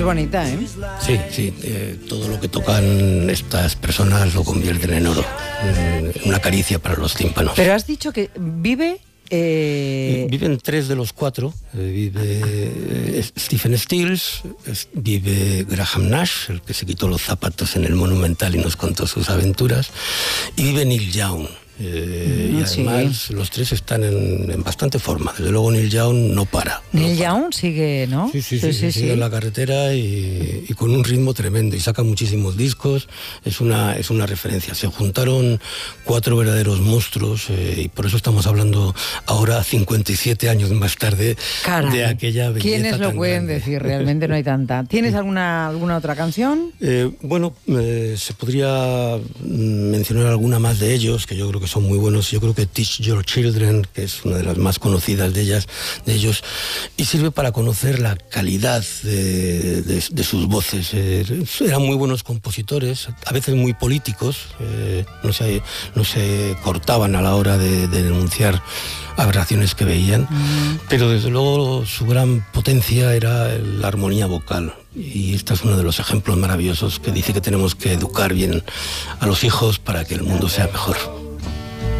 bonita, ¿eh? Sí, todo lo que tocan estas personas lo convierten en oro, una caricia para los tímpanos. Pero has dicho que vive... Viven 3 de los 4. Vive Stephen Stills, vive Graham Nash, el que se quitó los zapatos en el Monumental y nos contó sus aventuras, y vive Neil Young. Y además los 3 están en bastante forma. Desde luego Neil Young no para. Neil Young sigue, ¿no? Sí, sigue en la carretera y con un ritmo tremendo, y saca muchísimos discos. Es una referencia. Se juntaron 4 verdaderos monstruos, y por eso estamos hablando ahora, 57 años más tarde, de aquella belleza. ¿Quiénes lo pueden grande decir? Realmente no hay tanta. ¿Tienes alguna otra canción? Se podría mencionar alguna más de ellos, que yo creo que son muy buenos. Yo creo que Teach Your Children, que es una de las más conocidas de ellos, y sirve para conocer la calidad de sus voces. Eran muy buenos compositores, a veces muy políticos, no se cortaban a la hora de denunciar aberraciones que veían, pero desde luego su gran potencia era la armonía vocal. Y este es uno de los ejemplos maravillosos que dice que tenemos que educar bien a los hijos para que el mundo sea mejor.